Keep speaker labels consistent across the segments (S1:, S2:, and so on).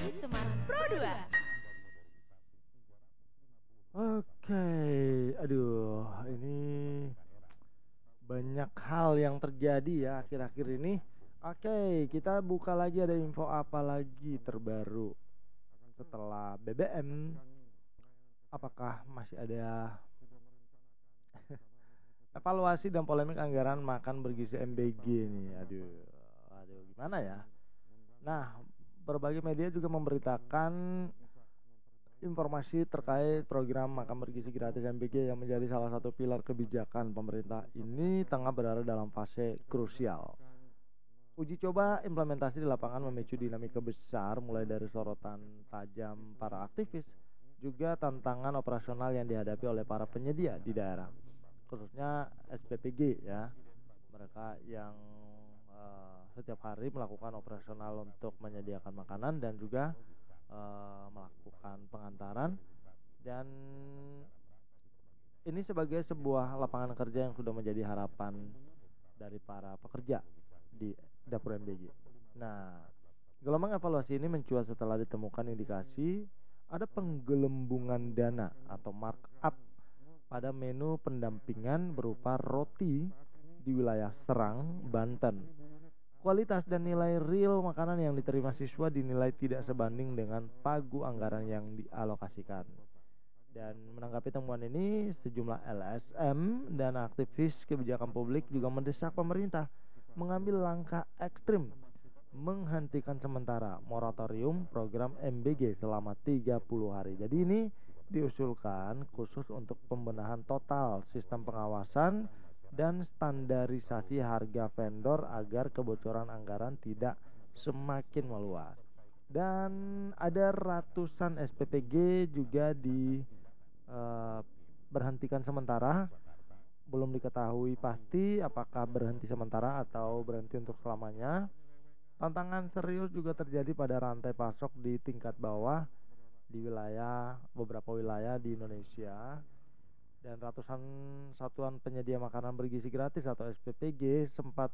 S1: teman Pro 2.
S2: Oke, aduh, ini banyak hal yang terjadi ya akhir-akhir ini. Oke, kita buka lagi, ada info apa lagi terbaru setelah BBM. Apakah masih ada evaluasi dan polemik anggaran makan bergizi MBG nih? Aduh, gimana ya? Nah, berbagai media juga memberitakan informasi terkait program makan bergizi gratis MBG yang menjadi salah satu pilar kebijakan pemerintah ini tengah berada dalam fase krusial. Uji coba implementasi di lapangan memicu dinamika besar, mulai dari sorotan tajam para aktivis, juga tantangan operasional yang dihadapi oleh para penyedia di daerah, khususnya SPPG ya, mereka yang setiap hari melakukan operasional untuk menyediakan makanan dan juga melakukan pengantaran. Dan ini sebagai sebuah lapangan kerja yang sudah menjadi harapan dari para pekerja di dapur MBG. Nah, gelombang evaluasi ini mencuat setelah ditemukan indikasi ada penggelembungan dana atau markup pada menu pendampingan berupa roti di wilayah Serang, Banten. Kualitas dan nilai real makanan yang diterima siswa dinilai tidak sebanding dengan pagu anggaran yang dialokasikan. Dan menanggapi temuan ini, sejumlah LSM dan aktivis kebijakan publik juga mendesak pemerintah mengambil langkah ekstrim menghentikan sementara moratorium program MBG selama 30 hari. Jadi ini diusulkan khusus untuk pembenahan total sistem pengawasan dan standarisasi harga vendor agar kebocoran anggaran tidak semakin meluas. Dan ada ratusan SPPG juga berhentikan sementara. Belum diketahui pasti apakah berhenti sementara atau berhenti untuk selamanya. Tantangan serius juga terjadi pada rantai pasok di tingkat bawah di beberapa wilayah di Indonesia. Dan ratusan satuan penyedia makanan bergizi gratis atau SPPG sempat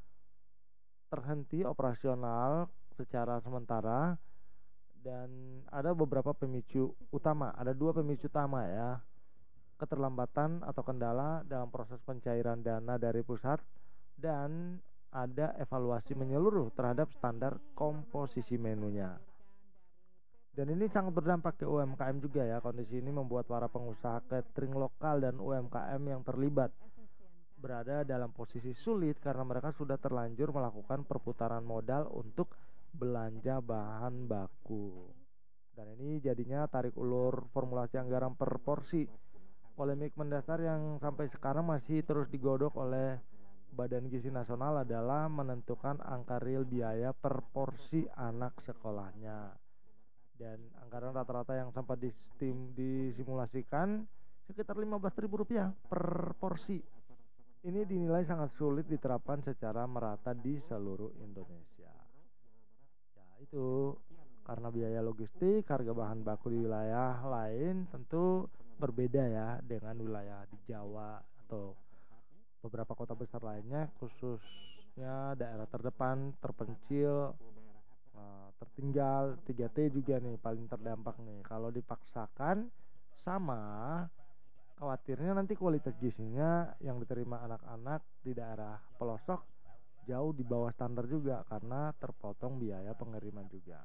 S2: terhenti operasional secara sementara. Dan ada beberapa pemicu utama, ada dua pemicu utama ya. Keterlambatan atau kendala dalam proses pencairan dana dari pusat, dan ada evaluasi menyeluruh terhadap standar komposisi menunya. Dan ini sangat berdampak ke UMKM juga ya. Kondisi ini membuat para pengusaha catering lokal dan UMKM yang terlibat berada dalam posisi sulit karena mereka sudah terlanjur melakukan perputaran modal untuk belanja bahan baku. Dan ini jadinya tarik ulur formulasi anggaran per porsi. Polemik mendasar yang sampai sekarang masih terus digodok oleh Badan Gizi Nasional adalah menentukan angka real biaya per porsi anak sekolahnya. Dan anggaran rata-rata yang sempat disimulasikan sekitar Rp15.000 per porsi. Ini dinilai sangat sulit diterapkan secara merata di seluruh Indonesia. Ya itu, karena biaya logistik, harga bahan baku di wilayah lain tentu berbeda ya dengan wilayah di Jawa atau beberapa kota besar lainnya, khususnya daerah terdepan, terpencil, tertinggal. 3T juga nih paling terdampak nih. Kalau dipaksakan sama, khawatirnya nanti kualitas gizinya yang diterima anak-anak di daerah pelosok jauh di bawah standar juga karena terpotong biaya pengiriman juga.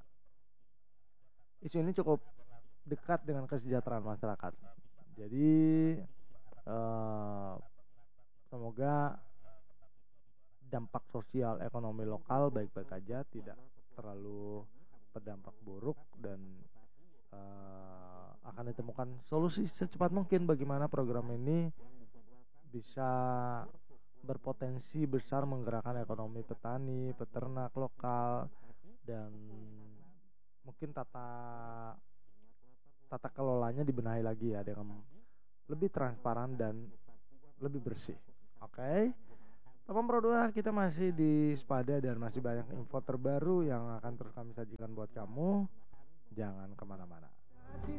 S2: Isu ini cukup dekat dengan kesejahteraan masyarakat. Jadi semoga dampak sosial ekonomi lokal baik-baik aja, tidak terlalu berdampak buruk, dan akan ditemukan solusi secepat mungkin bagaimana program ini bisa berpotensi besar menggerakkan ekonomi petani, peternak lokal, dan mungkin tata kelolanya dibenahi lagi ya dengan lebih transparan dan lebih bersih. Oke. Teman Pro 2, kita masih di Spada dan masih banyak info terbaru yang akan terus kami sajikan buat kamu. Jangan kemana-mana.